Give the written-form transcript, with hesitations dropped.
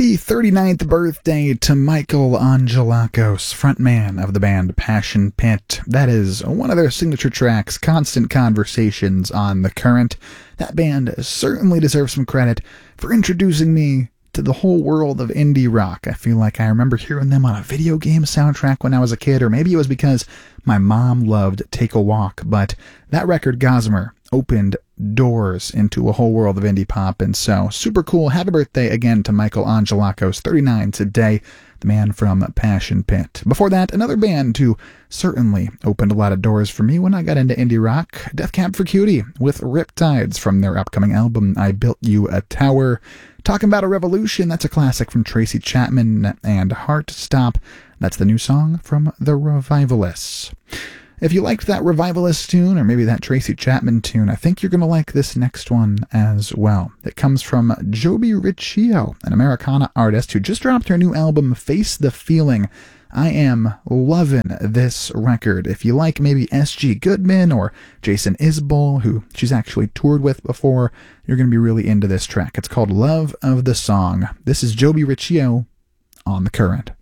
Happy 39th birthday to Michael Angelakos, frontman of the band Passion Pit. That is one of their signature tracks, Constant Conversations, on The Current. That band certainly deserves some credit for introducing me to the whole world of indie rock. I feel like I remember hearing them on a video game soundtrack when I was a kid, or maybe it was because my mom loved Take a Walk, but that record, Gossamer, opened doors into a whole world of indie pop, and so super cool. Happy birthday again to Michael Angelakos, 39 today, the man from Passion Pit. Before that, another band who certainly opened a lot of doors for me when I got into indie rock, Death Cab for Cutie, with Riptides from their upcoming album I Built You a Tower. Talking about a revolution, that's a classic from Tracy Chapman, and Heart Stop, that's the new song from The Revivalists. If you liked that Revivalist tune, or maybe that Tracy Chapman tune, I think you're going to like this next one as well. It comes from Joby Riccio, an Americana artist who just dropped her new album, Face the Feeling. I am loving this record. If you like maybe S.G. Goodman or Jason Isbell, who she's actually toured with before, you're going to be really into this track. It's called Love of the Song. This is Joby Riccio on The Current.